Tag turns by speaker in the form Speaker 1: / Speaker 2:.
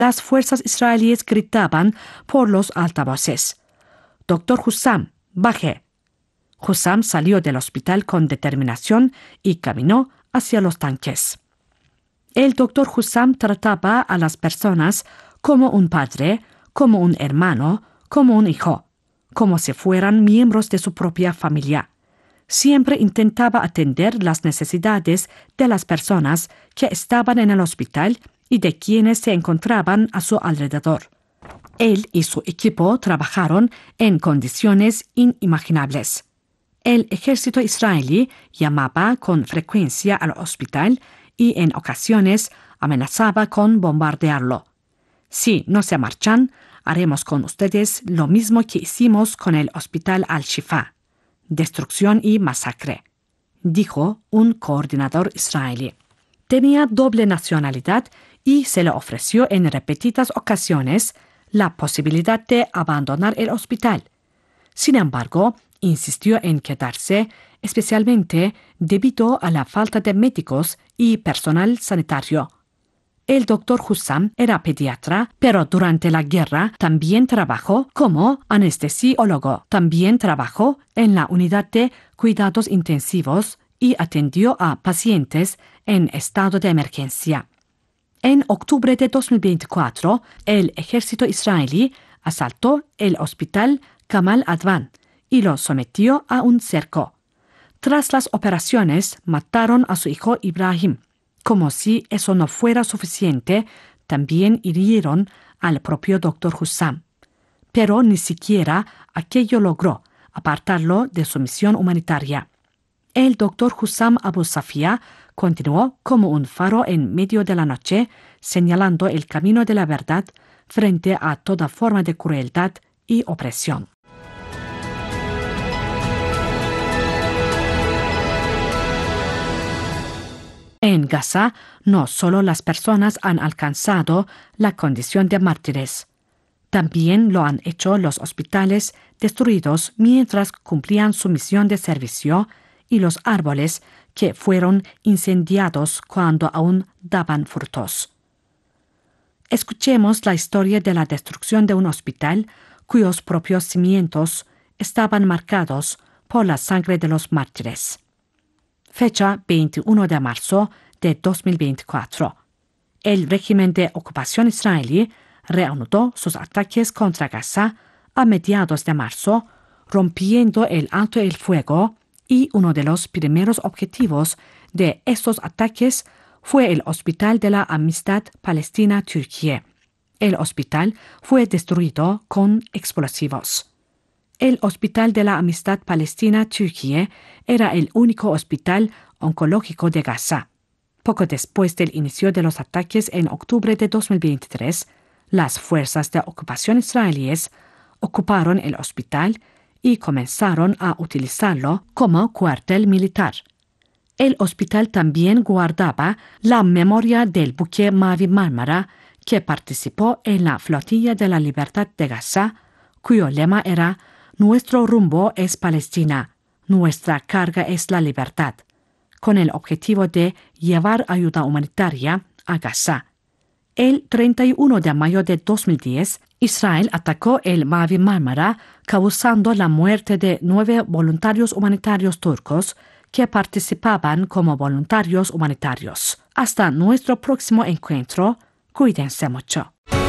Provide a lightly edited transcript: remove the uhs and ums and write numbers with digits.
Speaker 1: Las fuerzas israelíes gritaban por los altavoces: «Doctor Hussam, baje». Hussam salió del hospital con determinación y caminó hacia los tanques. El doctor Hussam trataba a las personas como un padre, como un hermano, como un hijo, como si fueran miembros de su propia familia. Siempre intentaba atender las necesidades de las personas que estaban en el hospital y de quienes se encontraban a su alrededor. Él y su equipo trabajaron en condiciones inimaginables. El ejército israelí llamaba con frecuencia al hospital y en ocasiones amenazaba con bombardearlo. «Si no se marchan, haremos con ustedes lo mismo que hicimos con el hospital Al-Shifa. Destrucción y masacre», dijo un coordinador israelí. Tenía doble nacionalidad y se le ofreció en repetidas ocasiones la posibilidad de abandonar el hospital. Sin embargo, insistió en quedarse, especialmente debido a la falta de médicos y personal sanitario. El doctor Hussam era pediatra, pero durante la guerra también trabajó como anestesiólogo. También trabajó en la unidad de cuidados intensivos y atendió a pacientes en estado de emergencia. En octubre de 2024, el ejército israelí asaltó el hospital Kamal Advan y lo sometió a un cerco. Tras las operaciones, mataron a su hijo Ibrahim. Como si eso no fuera suficiente, también hirieron al propio doctor Hussam. Pero ni siquiera aquello logró apartarlo de su misión humanitaria. El doctor Hussam Abu Safia continuó como un faro en medio de la noche, señalando el camino de la verdad frente a toda forma de crueldad y opresión. En Gaza, no solo las personas han alcanzado la condición de mártires, también lo han hecho los hospitales destruidos mientras cumplían su misión de servicio y los árboles que fueron incendiados cuando aún daban frutos. Escuchemos la historia de la destrucción de un hospital cuyos propios cimientos estaban marcados por la sangre de los mártires. Fecha 21 de marzo de 2024. El régimen de ocupación israelí reanudó sus ataques contra Gaza a mediados de marzo, rompiendo el alto el fuego, y uno de los primeros objetivos de estos ataques fue el Hospital de la Amistad Palestina-Turquía. El hospital fue destruido con explosivos. El Hospital de la Amistad Palestina-Turquía era el único hospital oncológico de Gaza. Poco después del inicio de los ataques en octubre de 2023, las fuerzas de ocupación israelíes ocuparon el hospital y comenzaron a utilizarlo como cuartel militar. El hospital también guardaba la memoria del buque Mavi Marmara, que participó en la Flotilla de la Libertad de Gaza, cuyo lema era «Nuestro rumbo es Palestina, nuestra carga es la libertad», con el objetivo de llevar ayuda humanitaria a Gaza. El 31 de mayo de 2010, Israel atacó el Mavi Marmara, causando la muerte de 9 voluntarios humanitarios turcos que participaban como voluntarios humanitarios. Hasta nuestro próximo encuentro, cuídense mucho.